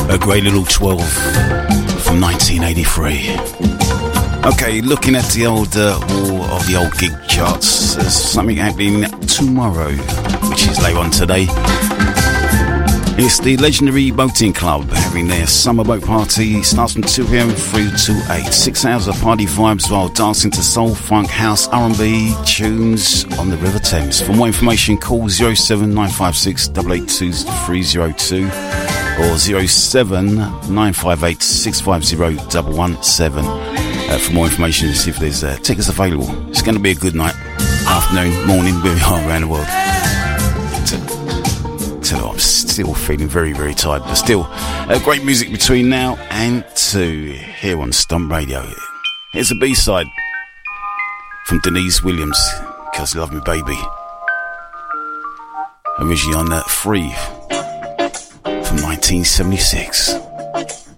A great little 12 from 1983. Okay, looking at the old wall of the old gig charts, there's something happening tomorrow, which is later on today. It's the legendary Boating Club having their summer boat party. Starts from 2 p.m. through to 8. 6 hours of party vibes while dancing to soul, funk, house, R&B tunes on the River Thames. For more information, call 07956 882 302 or 07958 650 117. For more information, see if there's tickets available. It's going to be a good night, afternoon, morning, where we are around the world. I'm still feeling very, very tired, but still, great music between now and 2 here on Stomp Radio. Here's a B-side from Denise Williams, 'Cause You Love Me Baby. Originally on that Free from 1976.